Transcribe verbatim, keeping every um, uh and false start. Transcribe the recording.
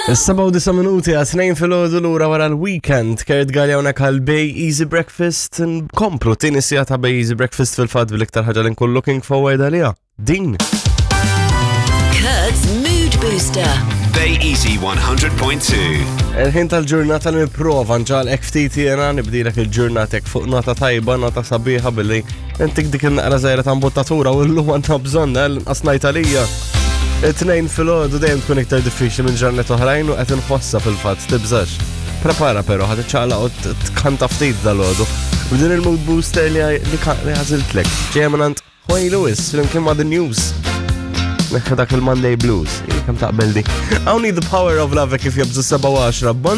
Is-seba' u disa' minuti għasnejn fil-ħodu l-ura wara l-weekend kert għaljawna għal-Bay Easy Breakfast nkomplu t-tini sija ta' Bay Easy Breakfast fil-fad bil-iktar ħagġa li nkun looking forward għalija. Din. Kurt's Mood Booster. Bay Easy one hundred point two. Il-ħin tal-ġurnata li niprofa nġal ek ftiti jena nibdilek il-ġurnatek fuq nota tajba, nota sabiħa billi intik dik il-naqra zaħira ta' mbottatura u l-lu għanta bżonna l-asnajtalija. It-tnejn fil-ħodu dejjem tkun iktar diffiċli minn ġarnet oħrajn u qed inħossa fil-fatt tibżax. Prepara però ħad iċċaqla u tkanta ftit dal-ħodu. U din il-mood booster li ħażiltlek. Ġejja minn Hoy Lewis flimkien ma' The News. Nekka dak il-Monday Blues. Kemm taqbel di. I need the power of love kif jabżu seba' u għaxra.